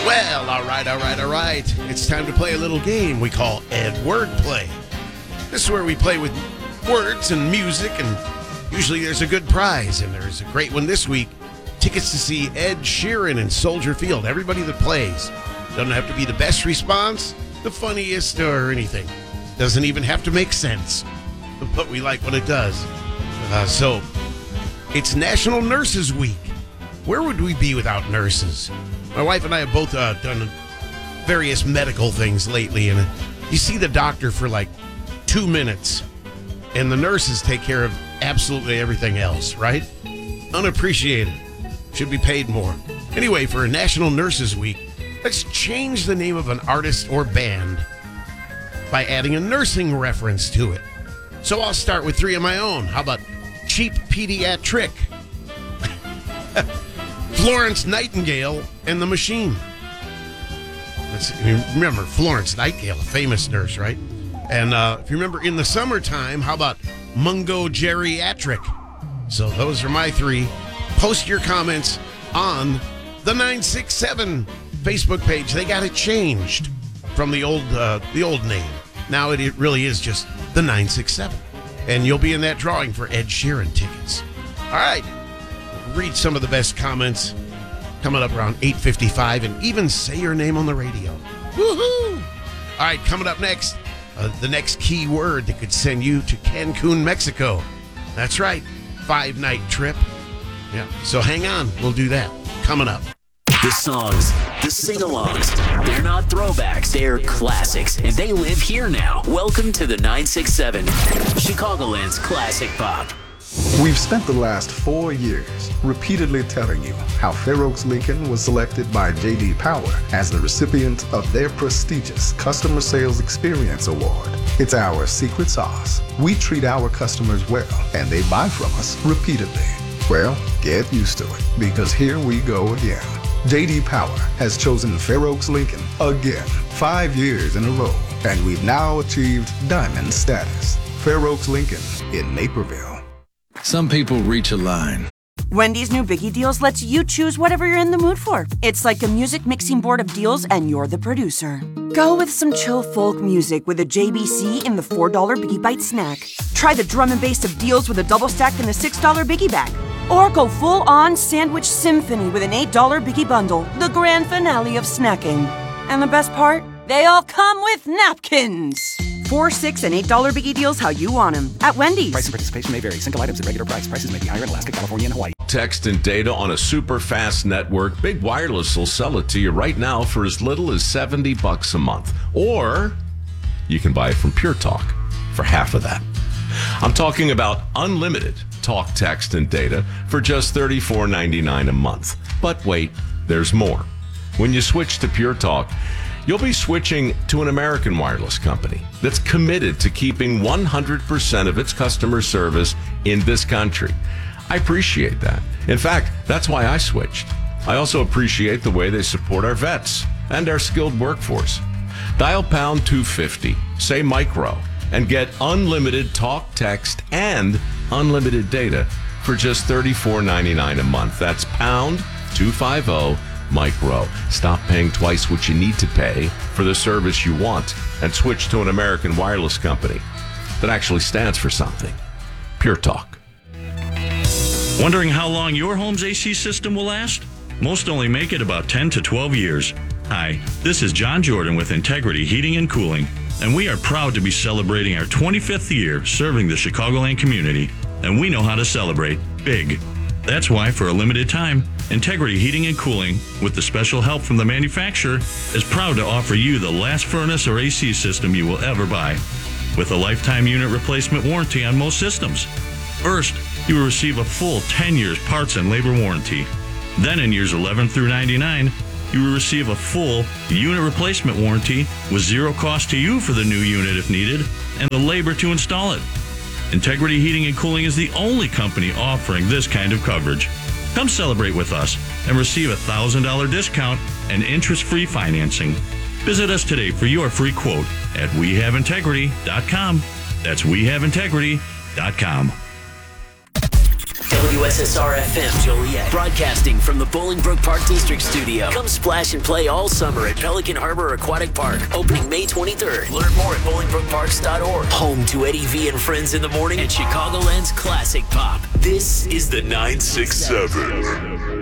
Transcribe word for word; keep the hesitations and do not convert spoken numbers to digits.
Well, all right, all right, all right. It's time to play a little game we call Ed Wordplay. This is where we play with words and music, and usually there's a good prize, and there's a great one this week. Tickets to see Ed Sheeran in Soldier Field. Everybody that plays. Doesn't have to be the best response, the funniest, or anything. Doesn't even have to make sense. But we like when it does. Uh, so, it's National Nurses Week. Where would we be without nurses? My wife and I have both uh, done various medical things lately, and you see the doctor for like two minutes, and the nurses take care of absolutely everything else, right? Unappreciated. Should be paid more. Anyway, for National Nurses Week, let's change the name of an artist or band by adding a nursing reference to it. So I'll start with three of my own. How about Cheap Pediatric? Florence Nightingale and the Machine. Let's remember, Florence Nightingale, a famous nurse, right? And uh, if you remember, In the Summertime, how about Mungo Geriatric? So those are my three. Post your comments on the nine six seven Facebook page. They got it changed from the old uh, the old name. Now it, it really is just the nine six seven. And you'll be in that drawing for Ed Sheeran tickets. All right. Read some of the best comments coming up around eight fifty-five, and even say your name on the radio. Woohoo! All right, coming up next, uh, the next key word that could send you to Cancun, Mexico. That's right, five-night trip. Yeah, so hang on, we'll do that. Coming up. The songs, the sing-alongs, they're not throwbacks, they're classics, and they live here now. Welcome to the nine six seven, Chicagoland's Classic Pop. We've spent the last four years repeatedly telling you how Fair Oaks Lincoln was selected by J D Power as the recipient of their prestigious Customer Sales Experience Award. It's our secret sauce. We treat our customers well, and they buy from us repeatedly. Well, get used to it, because here we go again. J D Power has chosen Fair Oaks Lincoln again, five years in a row, and we've now achieved diamond status. Fair Oaks Lincoln in Naperville. Some people reach a line. Wendy's new Biggie Deals lets you choose whatever you're in the mood for. It's like a music mixing board of deals, and you're the producer. Go with some chill folk music with a J B C in the four dollar Biggie Bite snack. Try the drum and bass of deals with a double stack in the six dollar Biggie Bag. Or go full-on sandwich symphony with an eight dollar Biggie Bundle, the grand finale of snacking. And the best part? They all come with napkins. Four, six, and eight dollar Biggie Deals how you want them at Wendy's. Price and participation may vary. Single items at regular price. Prices may be higher in Alaska, California, and Hawaii. Text and data on a super fast network. Big Wireless will sell it to you right now for as little as seventy bucks a month. Or you can buy it from Pure Talk for half of that. I'm talking about unlimited talk, text, and data for just thirty-four ninety-nine a month. But wait, there's more. When you switch to Pure Talk, you'll be switching to an American wireless company that's committed to keeping one hundred percent of its customer service in this country. I appreciate that. In fact, that's why I switched. I also appreciate the way they support our vets and our skilled workforce. Dial pound two fifty, say micro, and get unlimited talk, text, and unlimited data for just thirty-four ninety-nine a month. That's pound two fifty micro. Stop paying twice what you need to pay for the service you want and switch to an American wireless company that actually stands for something. Pure Talk. Wondering how long your home's A C system will last? Most only make it about ten to twelve years. Hi, this is John Jordan with Integrity Heating and Cooling, and we are proud to be celebrating our twenty-fifth year serving the Chicagoland community, and we know how to celebrate big. That's why, for a limited time, Integrity Heating and Cooling, with the special help from the manufacturer, is proud to offer you the last furnace or A C system you will ever buy, with a lifetime unit replacement warranty on most systems. First, you will receive a full ten years parts and labor warranty. Then in years eleven through ninety-nine, you will receive a full unit replacement warranty with zero cost to you for the new unit if needed, and the labor to install it. Integrity Heating and Cooling is the only company offering this kind of coverage. Come celebrate with us and receive a one thousand dollars discount and interest-free financing. Visit us today for your free quote at we have integrity dot com. That's we have integrity dot com. W S S R F M Joliet, broadcasting from the Bolingbrook Park District Studio. Come splash and play all summer at Pelican Harbor Aquatic Park, opening May twenty-third. Learn more at bolingbrook parks dot org. Home to Eddie V and Friends in the Morning and Chicagoland's Classic Pop. This is the nine six seven.